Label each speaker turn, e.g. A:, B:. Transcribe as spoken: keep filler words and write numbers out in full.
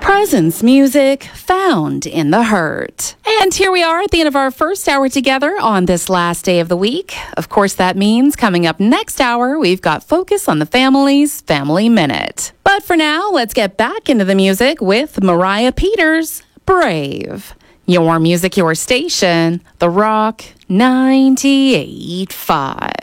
A: Presence music found in the hurt. And here we are at the end of our first hour together on this last day of the week. Of course, that means coming up next hour, we've got Focus on the Family's Family Minute. But for now, let's get back into the music with Mariah Peters, Brave. Your music, your station, The Rock ninety-eight point five.